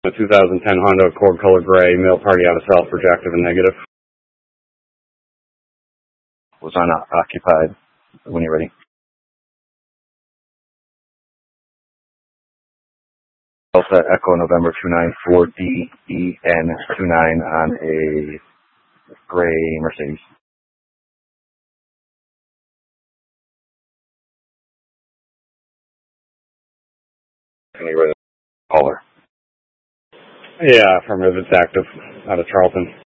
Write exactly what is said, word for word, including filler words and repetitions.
A two thousand ten Honda Accord color gray, male party out of Southbridge, active and negative. Was unoccupied when you're ready. Delta Echo November two nine four D E N two nine on a gray Mercedes. When you're ready. Caller. Yeah, affirmative, it's active, out of Charlton.